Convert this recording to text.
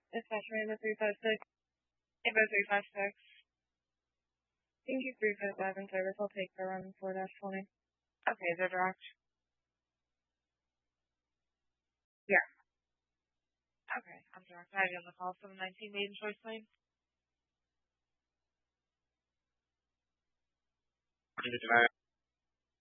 It's Ashray with 356. Ava 356. Thank you, 355 in service. I'll take the run 4-20. Okay, is it direct? Yeah. Okay, I'm direct. I have you on the call. 719 Maiden Choice Lane. Deny